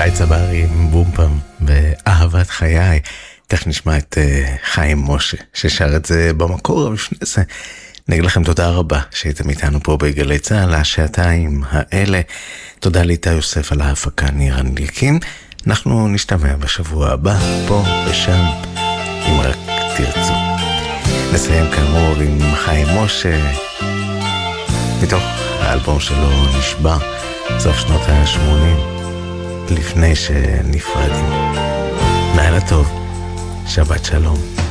שי צברי עם בומפם ואהבת חיי. כך נשמע את חיים משה ששר את זה במקור. לפני זה נגיד לכם תודה רבה שהייתם איתנו פה בגלי צהל השעתיים האלה. תודה לאיתי יוסף על ההפקה, נירן ליקים. אנחנו נשתמע בשבוע הבא פה ושם אם רק תרצו. נסיים כאמור עם חיים משה מתוך האלבום שלו נשבע, סוף שנות ה-80, לפני שנפרדים. לילה טוב, שבת שלום.